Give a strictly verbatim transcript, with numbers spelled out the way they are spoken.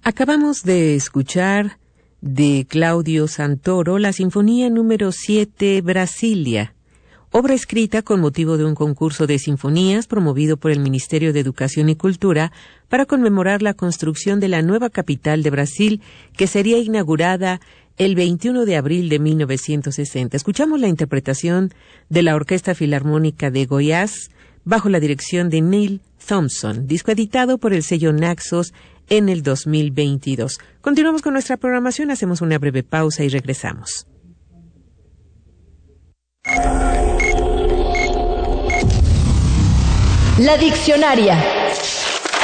Acabamos de escuchar de Claudio Santoro la Sinfonía número siete Brasilia, obra escrita con motivo de un concurso de sinfonías promovido por el Ministerio de Educación y Cultura para conmemorar la construcción de la nueva capital de Brasil, que sería inaugurada el veintiuno de abril de mil novecientos sesenta. Escuchamos la interpretación de la Orquesta Filarmónica de Goiás bajo la dirección de Neil Thompson, disco editado por el sello Naxos en el dos mil veintidós. Continuamos con nuestra programación, hacemos una breve pausa y regresamos. La Diccionaria.